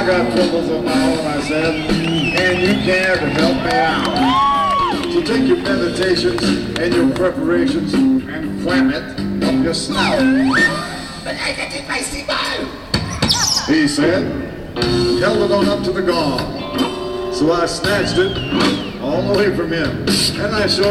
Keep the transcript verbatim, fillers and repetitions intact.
I got troubles of my own, I said, and you care to help me out. So take your meditations and your preparations and cram it up your snout. But I can take my seatbelt. He said, held it on up to the gong. So I snatched it all the way from him, and I showed